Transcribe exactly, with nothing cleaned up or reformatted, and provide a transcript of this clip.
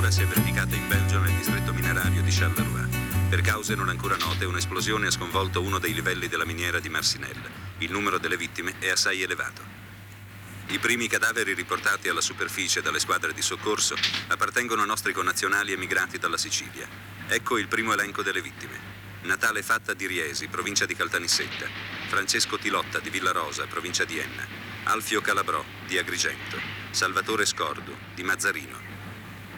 terra si è verificata in Belgio nel distretto minerario di Charleroi. Per cause non ancora note, un'esplosione ha sconvolto uno dei livelli della miniera di Marcinelle. Il numero delle vittime è assai elevato. I primi cadaveri riportati alla superficie dalle squadre di soccorso appartengono a nostri connazionali emigrati dalla Sicilia. Ecco il primo elenco delle vittime. Natale Fatta di Riesi, provincia di Caltanissetta. Francesco Tilotta di Villarosa, provincia di Enna. Alfio Calabrò di Agrigento. Salvatore Scordu di Mazzarino.